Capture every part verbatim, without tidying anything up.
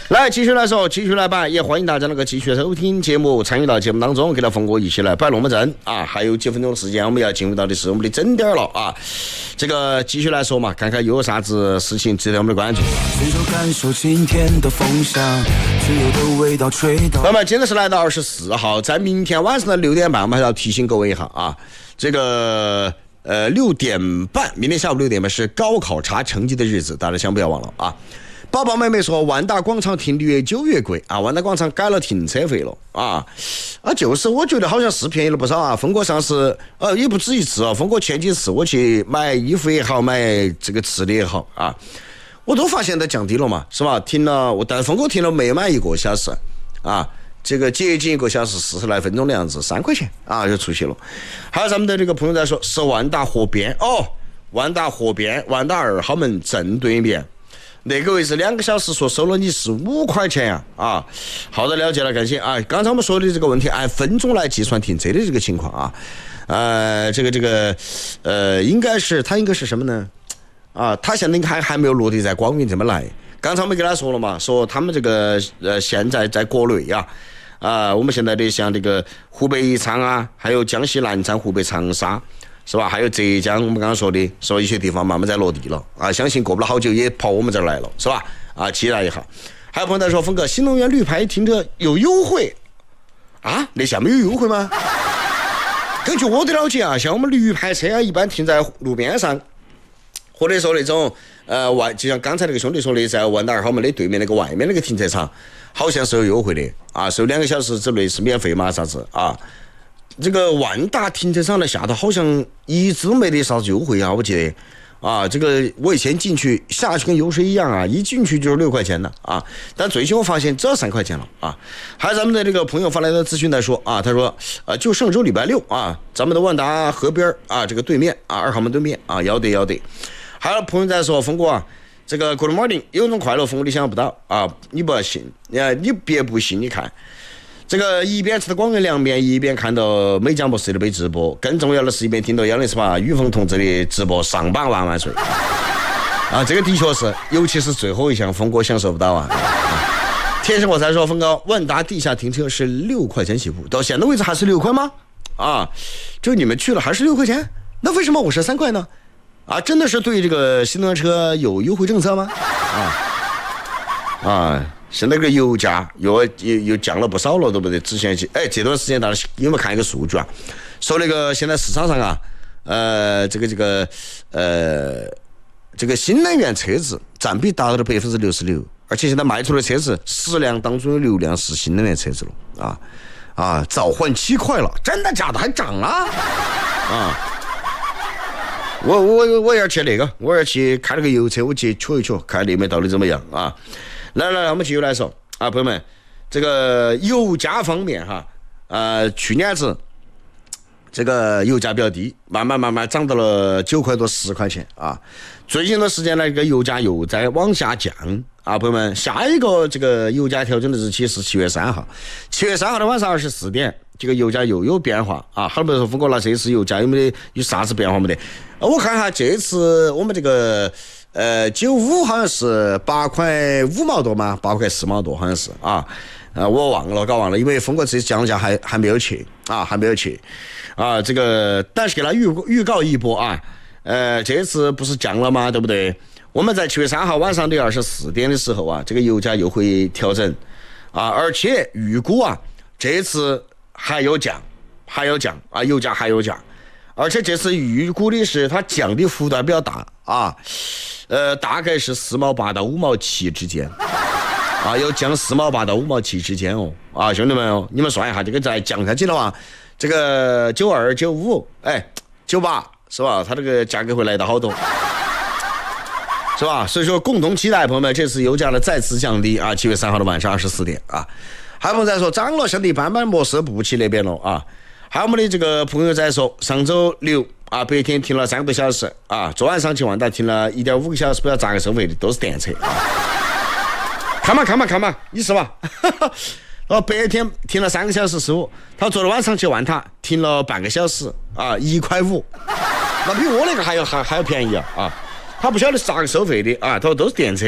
来继续来说，继续来摆，也欢迎大家能够继续收听节目，参与到节目当中，给到峰哥一起来摆龙门阵啊！还有几分钟的时间，我们要进入到的是我们的整点了啊！这个继续来说嘛，看看有啥子事情值得我们的关注。随手感受今天的风向，自由的味道吹到。那么今天是来到二十四号，在明天晚上的六点半，我们还要提醒各位一下啊，这个呃六点半，明天下午六点半是高考查成绩的日子，大家先不要忘了啊。宝宝妹妹说万达广场停越久越贵啊，万达广场改了停车费了啊啊，就是我觉得好像是便宜了不少啊。峰哥上次呃也不止一次啊，峰哥前几次我去买衣服也好，买这个吃的也好啊，我都发现它降低了嘛，是吧？停了我，但是峰哥停了没满一个小时啊，这个接近一个小时四十来分钟的样子，三块钱啊就出去了。还有咱们的这个朋友在说是万达河边哦，万达河边万达二号门正对面。那个位置两个小时说收了你十五块钱呀、啊！啊，好的，了解了，感谢啊。刚才我们说的这个问题，按分钟来计算停车的这个情况啊，呃，这个这个呃，应该是他应该是什么呢？啊，他现在还还没有落地在光明这么来。刚才我们跟他说了嘛，说他们这个呃现在在国内啊，啊、呃，我们现在的像这个湖北宜昌啊，还有江西南昌、湖北长沙。是吧？还有浙江，我们刚刚说的，说一些地方慢慢在落地了啊，相信过不了好久也跑我们这儿来了，是吧？啊，期待一下。还有朋友在说，峰哥，新能源绿牌停车有优惠啊？那下面有优惠吗？根据我的了解啊，像我们绿牌车啊，一般停在路边上，或者说那种呃外，就像刚才那个兄弟说的，在万达二号门的对面那个外面那个停车场，好像是有优惠的啊，收两个小时之内是免费嘛，啥子啊？这个万达停车场的下头好像一直没得啥子优惠啊，我记得啊，这个我以前进去下去跟游水一样啊，一进去就是六块钱的啊，但最近我发现只要三块钱了啊。还有咱们的这个朋友发来的咨询来说啊，他说呃就上周礼拜六啊，咱们的万达河边啊这个对面啊二号门对面啊，要得要得。还有朋友在说，峰哥啊，这个 Good morning 有种快乐，峰哥你想不到啊，你不要信，你别不信，你看。这个一边吃的广元凉面，一边看到美江博士的被直播，更重要的是一边听到幺零四八雨峰同志的直播，上榜万万岁啊！这个的确是，尤其是最后一项，峰哥享受不到啊！啊天生我才说，峰哥，万达地下停车是六块钱起步，到现在为止还是六块吗？啊，就你们去了还是六块钱？那为什么我是三块呢？啊，真的是对这个新能源车有优惠政策吗？啊啊！现在这个油价又又又降了不少了，对不对？之前哎，这段时间大家有没有看一个数据啊？说那个现在市场上啊，呃，这个这个呃，这个新能源车子占比达到了百分之六十六，而且现在卖出的车子十辆当中有六辆是新能源车子了啊啊，召唤七块了，真的假的？还涨了啊！我我我要去那个，我要去开了个油车，我去瞧一瞧，看那边到底怎么样啊？来来来，我们继续来说啊，朋友们，这个油价方面哈，呃，去年子这个油价比较低，慢慢慢慢涨到了九块多十块钱啊。最近的时间呢，这个油价又在往下降啊，朋友们，下一个这个油价调整的日期是七月三号，七月三号的晚上二十四点，这个油价又有变化啊。好比说，峰哥那这次油价有没得有啥子变化没得？我看哈，这次我们这个。呃，九五好像是八块五毛多嘛，八块四毛多好像是啊，呃，我忘了，搞忘了，因为峰哥这次降价还还没有去啊，还没有去啊，这个但是给他预预告一波啊，呃，这次不是降了吗？对不对？我们在七月三号晚上的二十四点的时候啊，这个油价又会调整啊，而且预估啊，这次还有降，还有降啊，油价还有降，而且这次预估的是它降的幅度比较大啊。呃，大概是四毛八到五毛七之间，啊，要降四毛八到五毛七之间哦，啊，兄弟们哦，你们算一下，这个再降下去的话，这个九二九五，哎，九八是吧？它这个价格会来到好多，是吧？所以说，共同期待朋友们，这次油价的再次降低啊！七月三号的晚上二十四点啊，还有朋友在说涨了，兄弟斑斑模式补齐那边了啊。还有我们的这个朋友在说，上周六。啊，白天停了三个多小时啊，昨晚上去万达停了一点五个小时，不要咋个收费的，都是电车。啊、看嘛看嘛看嘛，你是吧？哦，白天停了三个小时十五，他昨天晚上去万达停了半个小时啊，一块五，那比我那个还要还还要便宜啊啊！他不晓得是咋个收费的啊，他说都是电车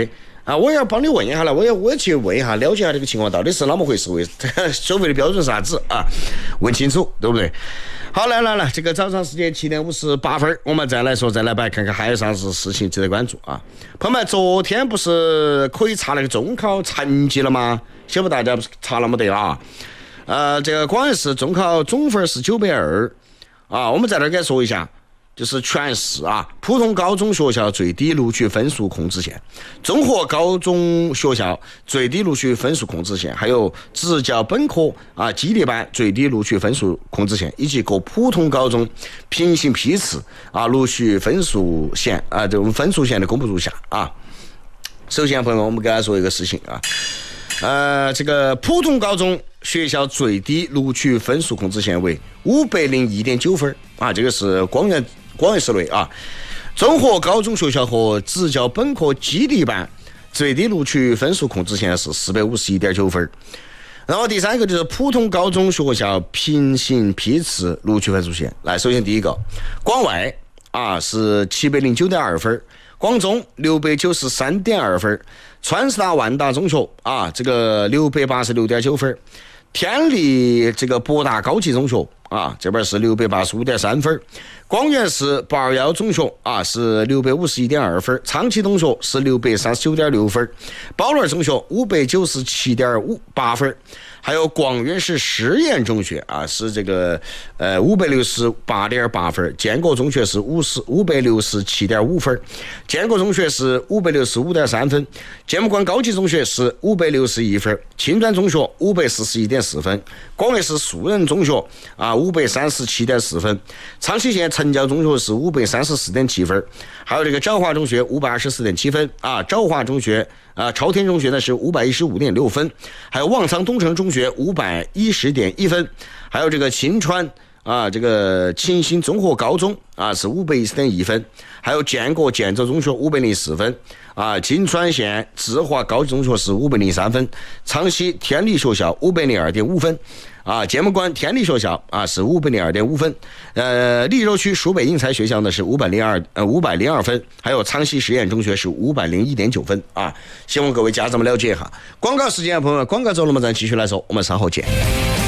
啊，我也要帮你问一下了，我也我也去问一下，了解一下这个情况到底是啷么回事，为收费的标准是啥子啊？问清楚，对不对？好，来来来，这个早上时间七点五十八分，我们再来说，再来摆，看看还有啥子事情值得关注啊？朋友们，昨天不是可以查那个中考成绩了吗？晓不大家查了没得啊？呃，这个广安市中考总分是九百二啊，我们在这儿给说一下。就是全市啊，普通高中学校最低录取分数控制线，综合高中学校最低录取分数控制线，还有职教本科啊基地班最低录取分数控制线，以及各普通高中平行批次啊录取分数线啊这种分数线的公布如下啊。首先，朋友们，我们给大家说一个事情啊，呃，这个普通高中学校最低录取分数控制线为五百零一点九分啊，这个是广元。广元市内啊，综合高中学校和职教本科基地班最低录取分数控制线是四百五十一点九分。然后第三个就是普通高中学校平行批次录取分数线。来，首先第一个，广外啊是七百零九点二分，广中六百九十三点二分，川师大万达中学啊这个六百八十六点九分，天理这个博大高级中学啊这边是六百八十五点三分。广元市八二一中学啊是六百五十一点二分，昌溪中学是六百三十九点六分，宝轮中学五百九十七点五八分，还有广元市实验中学啊是这个呃五百六十八点八分，建国中学是五十五百六十七点五分，建国中学是五百六十五点三分，建木关高级中学是五百六十一分，青端中学五百四十一点四分，广元市树人中学啊五百三十七点四分，昌溪县城郊中学是五百三十四点七分，还有这个昭华中学五百二十四点七分啊，昭华中学啊，朝天中学呢是五百一十五点六分，还有望苍东城中学五百一十点一分，还有这个秦川啊，这个秦新综合高中啊是五百一十点一分，还有建国建州中学五百零四分啊，金川县智华高级中学是五百零三分，昌溪天理学校五百零二点五分。啊，建木关天理学校啊是五百零二点五分，呃，澧州区蜀北英才学校呢是五百零二呃五百零二分，还有昌溪实验中学是五百零一点九分啊，希望各位家长们了解一下。广告时间，朋友们，广告走了，我们再继续来说，我们稍后见。